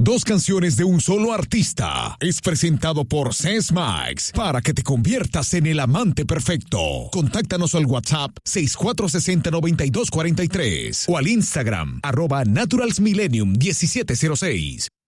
2 canciones de un solo artista. Es presentado por Sesmax para que te conviertas en el amante perfecto. Contáctanos al WhatsApp 6460-9243 o al Instagram @naturalsmillenium1706.